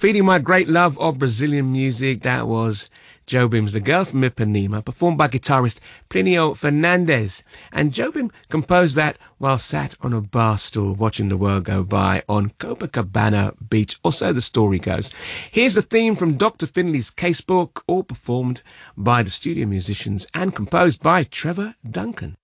Feeding my great love of Brazilian music, that was Jobim's The Girl from Ipanema, performed by guitarist Plinio Fernandes. And Jobim composed that while sat on a bar stool watching the world go by on Copacabana Beach, or so the story goes. Here's the theme from Dr. Finley's Casebook, all performed by the studio musicians and composed by Trevor Duncan.